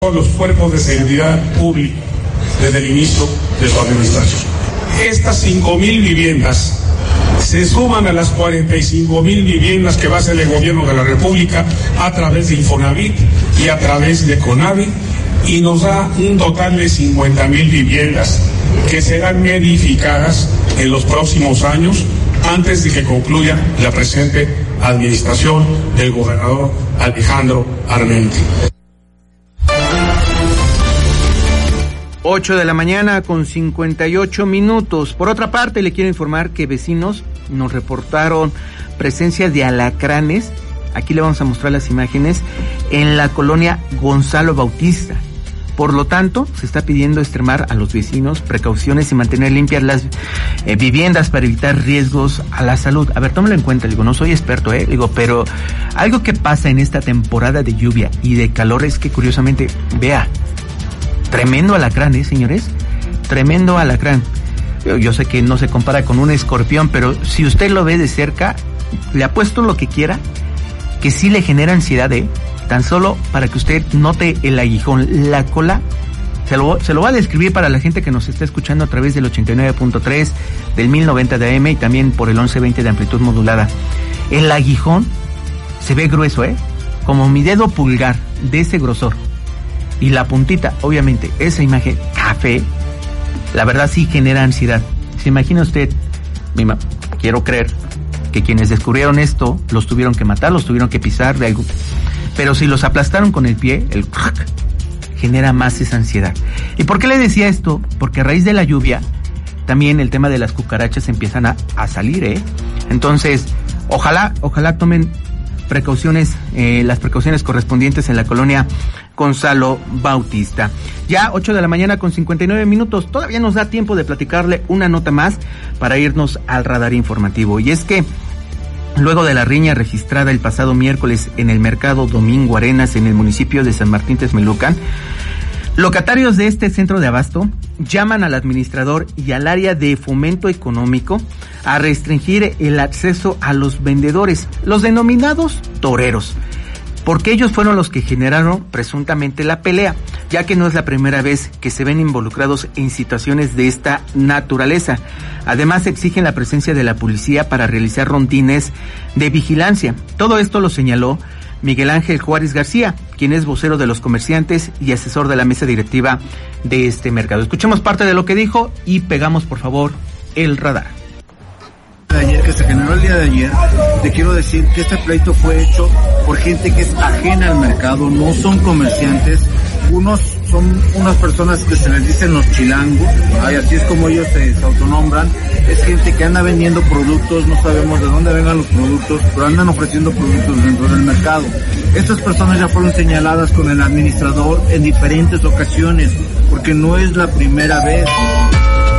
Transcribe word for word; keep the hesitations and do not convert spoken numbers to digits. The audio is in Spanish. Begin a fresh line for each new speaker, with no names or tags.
los cuerpos de seguridad pública desde el inicio de su administración. Estas cinco mil viviendas se suman a las cuarenta y cinco mil viviendas que va a hacer el gobierno de la República a través de Infonavit y a través de Conavit, y nos da un total de cincuenta mil viviendas que serán edificadas en los próximos años antes de que concluya la presente administración del gobernador Alejandro Armenti.
ocho de la mañana con cincuenta y ocho minutos. Por otra parte, le quiero informar que vecinos nos reportaron presencia de alacranes, aquí le vamos a mostrar las imágenes, en la colonia Gonzalo Bautista. Por lo tanto, se está pidiendo extremar a los vecinos precauciones y mantener limpias las eh, viviendas para evitar riesgos a la salud. A ver, tómelo en cuenta, digo, no soy experto, eh, digo, pero algo que pasa en esta temporada de lluvia y de calor es que, curiosamente, vea, tremendo alacrán, ¿eh, señores? Tremendo alacrán. Yo, yo sé que no se compara con un escorpión, pero si usted lo ve de cerca, le apuesto lo que quiera, que sí le genera ansiedad, ¿eh? Tan solo para que usted note el aguijón, la cola, se lo, se lo voy a describir para la gente que nos está escuchando a través del ochenta y nueve punto tres, del mil noventa de A M y también por el once veinte de amplitud modulada. El aguijón se ve grueso, ¿eh? Como mi dedo pulgar, de ese grosor. Y la puntita, obviamente, esa imagen café, la verdad sí genera ansiedad. ¿Se imagina usted? Mima, quiero creer que quienes descubrieron esto los tuvieron que matar, los tuvieron que pisar de algo. Pero si los aplastaron con el pie, el crack genera más esa ansiedad. ¿Y por qué le decía esto? Porque a raíz de la lluvia, también el tema de las cucarachas empiezan a, a salir, ¿eh? Entonces, ojalá, ojalá tomen precauciones, eh, las precauciones correspondientes en la colonia Gonzalo Bautista. Ya ocho de la mañana con cincuenta y nueve minutos, todavía nos da tiempo de platicarle una nota más para irnos al radar informativo. Y es que luego de la riña registrada el pasado miércoles en el mercado Domingo Arenas en el municipio de San Martín Texmelucan, locatarios de este centro de abasto llaman al administrador y al área de fomento económico a restringir el acceso a los vendedores, los denominados toreros, porque ellos fueron los que generaron presuntamente la pelea, ya que no es la primera vez que se ven involucrados en situaciones de esta naturaleza. Además, exigen la presencia de la policía para realizar rondines de vigilancia. Todo esto lo señaló Miguel Ángel Juárez García, quien es vocero de los comerciantes y asesor de la mesa directiva de este mercado. Escuchemos parte de lo que dijo y pegamos, por favor, el radar.
De ayer, que se generó el día de ayer, te quiero decir que este pleito fue hecho por gente que es ajena al mercado, no son comerciantes, unos son unas personas que se les dicen los chilangos, ay, así es como ellos se, se autonombran, es gente que anda vendiendo productos, no sabemos de dónde vengan los productos, pero andan ofreciendo productos dentro del mercado. Estas personas ya fueron señaladas con el administrador en diferentes ocasiones, porque no es la primera vez.